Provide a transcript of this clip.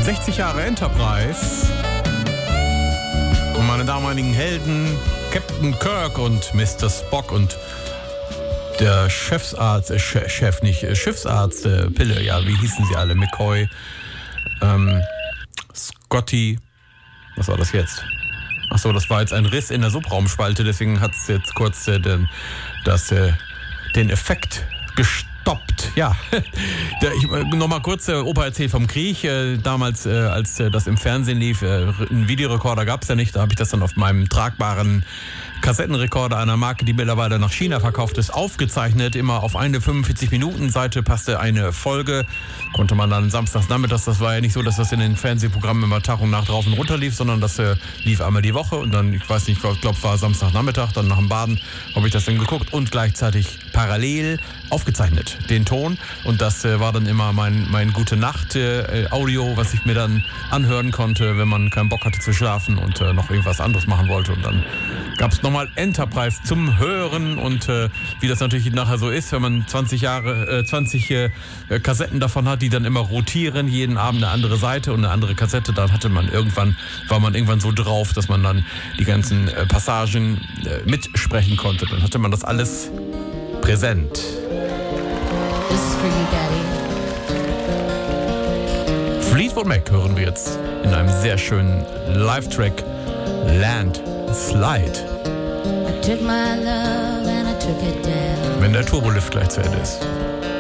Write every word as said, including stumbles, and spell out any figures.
sechzig Jahre Enterprise. Und meine damaligen Helden Captain Kirk und Mister Spock und der Chefsarzt, äh, Chef nicht, äh, Schiffsarzt, äh, Pille, ja, wie hießen sie alle? McCoy, ähm, Scotty, was war das jetzt? Achso, das war jetzt ein Riss in der Subraumspalte, deswegen hat es jetzt kurz äh, den, das, äh, den Effekt gestoppt. Ja, ich, nochmal kurz, der Opa erzählt vom Krieg. Äh, damals, äh, als äh, das im Fernsehen lief, äh, einen Videorekorder gab es ja nicht, da habe ich das dann auf meinem tragbaren Kassettenrekorder einer Marke, die mittlerweile nach China verkauft ist, aufgezeichnet. Immer auf eine fünfundvierzig-Minuten-Seite passte eine Folge. Konnte man dann samstags nachmittags, das war ja nicht so, dass das in den Fernsehprogrammen immer Tag und Nacht drauf und runter lief, sondern das äh, lief einmal die Woche und dann, ich weiß nicht, ich glaube, es war Samstagnachmittag, dann nach dem Baden habe ich das dann geguckt und gleichzeitig parallel aufgezeichnet, den Ton. Und das äh, war dann immer mein, mein Gute-Nacht-Audio, äh, was ich mir dann anhören konnte, wenn man keinen Bock hatte zu schlafen und äh, noch irgendwas anderes machen wollte. Und dann gab es nochmal Enterprise zum Hören und äh, wie das natürlich nachher so ist, wenn man zwanzig Jahre, äh, zwanzig äh, Kassetten davon hat, die dann immer rotieren, jeden Abend eine andere Seite und eine andere Kassette, dann hatte man irgendwann, war man irgendwann so drauf, dass man dann die ganzen äh, Passagen äh, mitsprechen konnte. Dann hatte man das alles präsent. This is for you, Daddy. Fleetwood Mac hören wir jetzt in einem sehr schönen Live-Track, Land Slide. I took my love and I took it down. Wenn der Turbolift gleich zu Ende ist.